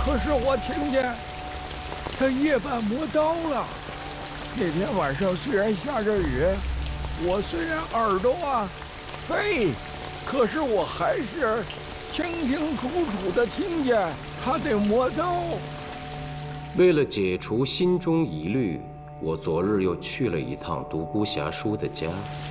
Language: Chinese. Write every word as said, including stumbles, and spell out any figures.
可是我听见他夜半磨刀了。那天晚上虽然下着雨，我虽然耳朵啊背，可是我还是清清楚楚的听见他在磨刀。 为了解除心中疑虑，我昨日又去了一趟独孤侠叔的家。